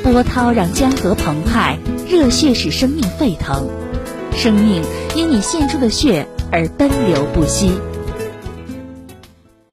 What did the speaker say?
波涛让江河澎湃，热血使生命沸腾，生命因你献出的血而奔流不息。